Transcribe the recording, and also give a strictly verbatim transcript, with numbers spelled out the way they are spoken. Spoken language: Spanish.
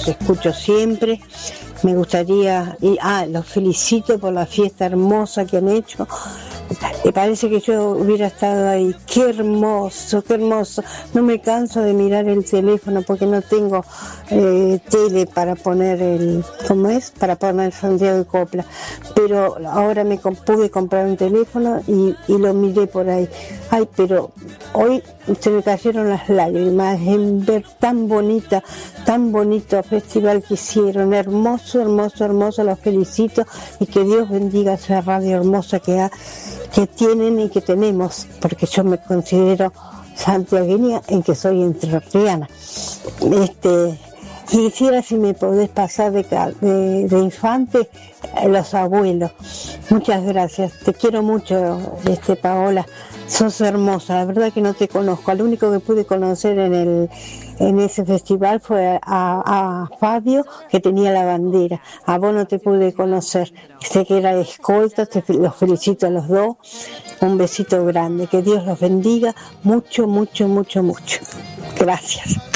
te escucho siempre. Me gustaría, y, ah, los felicito por la fiesta hermosa que han hecho. Me parece que yo hubiera estado ahí. Qué hermoso, qué hermoso. No me canso de mirar el teléfono porque no tengo eh, tele para poner el, ¿cómo es? Para poner Santiago de Copla. Pero ahora me comp- pude comprar un teléfono y, y lo miré por ahí. Ay, pero hoy se me cayeron las lágrimas en ver tan bonita, tan bonito festival que hicieron. Hermoso, hermoso, hermoso. Los felicito y que Dios bendiga esa radio hermosa que ha que tienen y que tenemos, porque yo me considero santiagueña en que soy entrerriana. Este, quisiera si me podés pasar de, de, de infante eh, los abuelos. Muchas gracias, te quiero mucho, este Paola, sos hermosa, la verdad que no te conozco, al único que pude conocer en el en ese festival fue a, a Fabio, que tenía la bandera. A vos no te pude conocer, sé que era escolta, te, los felicito a los dos, un besito grande, que Dios los bendiga mucho, mucho, mucho, mucho. Gracias.